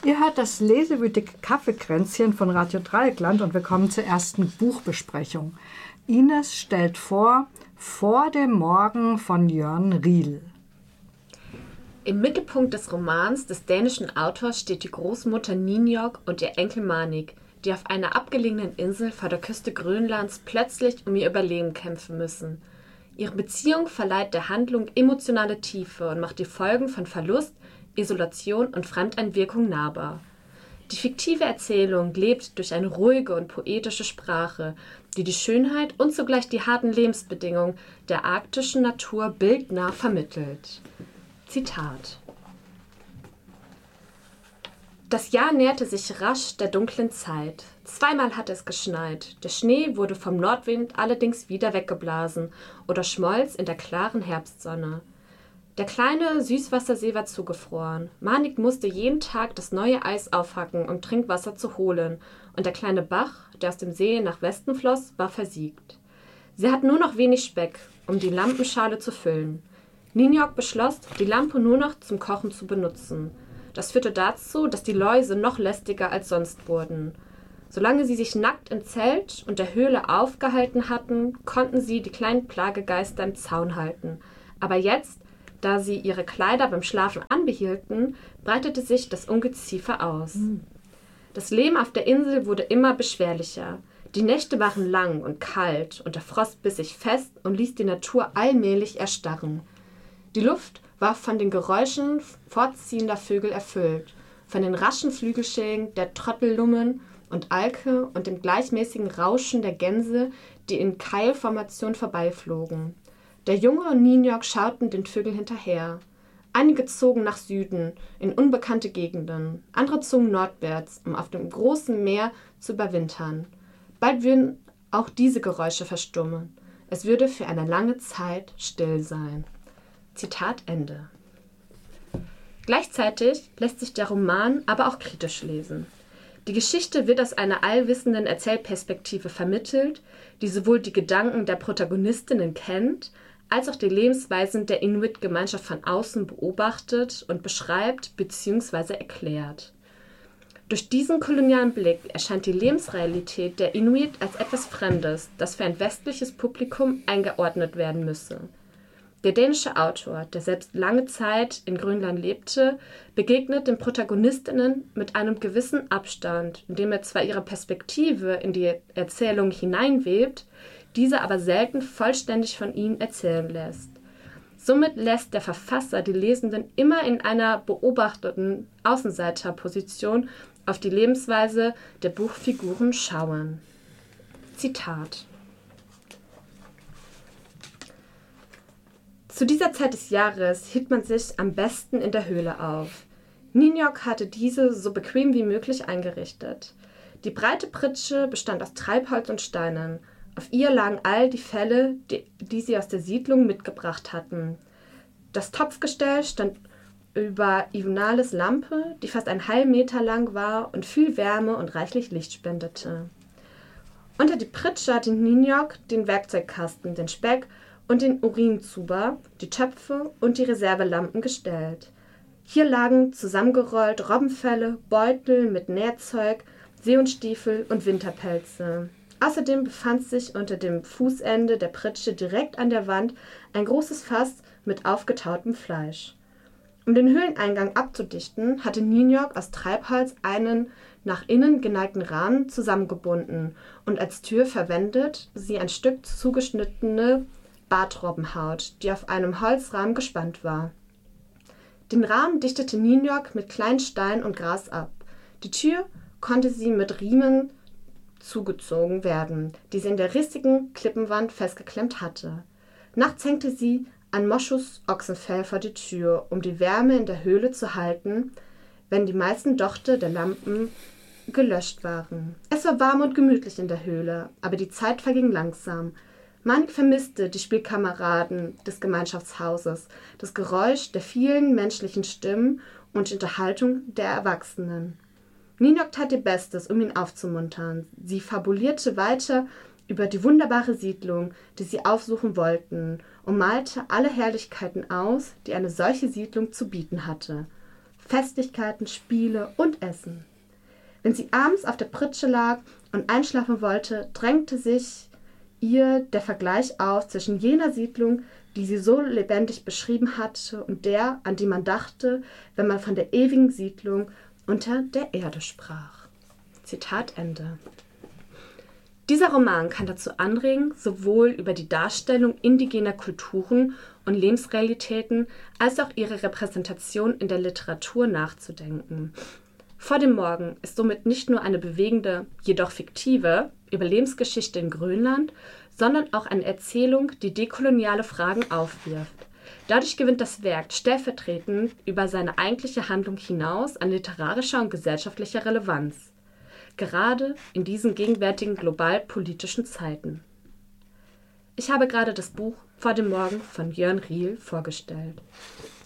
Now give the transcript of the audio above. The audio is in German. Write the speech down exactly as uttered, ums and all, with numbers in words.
Ihr hört das lesewütige Kaffeekränzchen von Radio Dreieckland und wir kommen zur ersten Buchbesprechung. Ines stellt vor Vor dem Morgen von Jørn Riel. Im Mittelpunkt des Romans des dänischen Autors steht die Großmutter Ninjok und ihr Enkel Manik, die auf einer abgelegenen Insel vor der Küste Grönlands plötzlich um ihr Überleben kämpfen müssen. Ihre Beziehung verleiht der Handlung emotionale Tiefe und macht die Folgen von Verlust, Isolation und Fremdeinwirkung nahbar. Die fiktive Erzählung lebt durch eine ruhige und poetische Sprache, die die Schönheit und zugleich die harten Lebensbedingungen der arktischen Natur bildnah vermittelt. Zitat: Das Jahr näherte sich rasch der dunklen Zeit. Zweimal hatte es geschneit. Der Schnee wurde vom Nordwind allerdings wieder weggeblasen oder schmolz in der klaren Herbstsonne. Der kleine Süßwassersee war zugefroren. Manik musste jeden Tag das neue Eis aufhacken, um Trinkwasser zu holen, und der kleine Bach, der aus dem See nach Westen floss, war versiegt. Sie hat nur noch wenig Speck, um die Lampenschale zu füllen. Ninjok beschloss, die Lampe nur noch zum Kochen zu benutzen. Das führte dazu, dass die Läuse noch lästiger als sonst wurden. Solange sie sich nackt im Zelt und der Höhle aufgehalten hatten, konnten sie die kleinen Plagegeister im Zaun halten. Aber jetzt, da sie ihre Kleider beim Schlafen anbehielten, breitete sich das Ungeziefer aus. Das Leben auf der Insel wurde immer beschwerlicher. Die Nächte waren lang und kalt und der Frost biss sich fest und ließ die Natur allmählich erstarren. Die Luft war von den Geräuschen fortziehender Vögel erfüllt, von den raschen Flügelschlägen der Trottellummen und Alke und dem gleichmäßigen Rauschen der Gänse, die in Keilformation vorbeiflogen. Der Junge und Ninjok schauten den Vögeln hinterher. Einige zogen nach Süden, in unbekannte Gegenden, andere zogen nordwärts, um auf dem großen Meer zu überwintern. Bald würden auch diese Geräusche verstummen. Es würde für eine lange Zeit still sein. Zitat Ende. Gleichzeitig lässt sich der Roman aber auch kritisch lesen. Die Geschichte wird aus einer allwissenden Erzählperspektive vermittelt, die sowohl die Gedanken der Protagonistinnen kennt, als auch die Lebensweisen der Inuit-Gemeinschaft von außen beobachtet und beschreibt bzw. erklärt. Durch diesen kolonialen Blick erscheint die Lebensrealität der Inuit als etwas Fremdes, das für ein westliches Publikum eingeordnet werden müsse. Der dänische Autor, der selbst lange Zeit in Grönland lebte, begegnet den Protagonistinnen mit einem gewissen Abstand, indem er zwar ihre Perspektive in die Erzählung hineinwebt, diese aber selten vollständig von ihnen erzählen lässt. Somit lässt der Verfasser die Lesenden immer in einer beobachteten Außenseiterposition auf die Lebensweise der Buchfiguren schauen. Zitat: Zu dieser Zeit des Jahres hielt man sich am besten in der Höhle auf. Ninjok hatte diese so bequem wie möglich eingerichtet. Die breite Pritsche bestand aus Treibholz und Steinen. Auf ihr lagen all die Felle, die, die sie aus der Siedlung mitgebracht hatten. Das Topfgestell stand über Ivonales Lampe, die fast einen halben Meter lang war und viel Wärme und reichlich Licht spendete. Unter die Pritsche hatte Ninjok den Werkzeugkasten, den Speck und den Urinzuber, die Töpfe und die Reservelampen gestellt. Hier lagen zusammengerollt Robbenfelle, Beutel mit Nährzeug, Seehundstiefel und Winterpelze. Außerdem befand sich unter dem Fußende der Pritsche direkt an der Wand ein großes Fass mit aufgetautem Fleisch. Um den Höhleneingang abzudichten, hatte Ninjok aus Treibholz einen nach innen geneigten Rahmen zusammengebunden und als Tür verwendet sie ein Stück zugeschnittene Bartrobbenhaut, die auf einem Holzrahmen gespannt war. Den Rahmen dichtete Ninjok mit kleinen Steinen und Gras ab. Die Tür konnte sie mit Riemen zugezogen werden, die sie in der rissigen Klippenwand festgeklemmt hatte. Nachts hängte sie ein Moschus-Ochsenfell vor die Tür, um die Wärme in der Höhle zu halten, wenn die meisten Dochte der Lampen gelöscht waren. Es war warm und gemütlich in der Höhle, aber die Zeit verging langsam. Manik vermisste die Spielkameraden des Gemeinschaftshauses, das Geräusch der vielen menschlichen Stimmen und die Unterhaltung der Erwachsenen. Ninjok tat ihr Bestes, um ihn aufzumuntern. Sie fabulierte weiter über die wunderbare Siedlung, die sie aufsuchen wollten, und malte alle Herrlichkeiten aus, die eine solche Siedlung zu bieten hatte. Festlichkeiten, Spiele und Essen. Wenn sie abends auf der Pritsche lag und einschlafen wollte, drängte sich ihr der Vergleich auf zwischen jener Siedlung, die sie so lebendig beschrieben hatte, und der, an die man dachte, wenn man von der ewigen Siedlung unter der Erde sprach. Zitat Ende. Dieser Roman kann dazu anregen, sowohl über die Darstellung indigener Kulturen und Lebensrealitäten als auch ihre Repräsentation in der Literatur nachzudenken. Vor dem Morgen ist somit nicht nur eine bewegende, jedoch fiktive Überlebensgeschichte in Grönland, sondern auch eine Erzählung, die dekoloniale Fragen aufwirft. Dadurch gewinnt das Werk stellvertretend über seine eigentliche Handlung hinaus an literarischer und gesellschaftlicher Relevanz, gerade in diesen gegenwärtigen global-politischen Zeiten. Ich habe gerade das Buch Vor dem Morgen von Jörn Riel vorgestellt.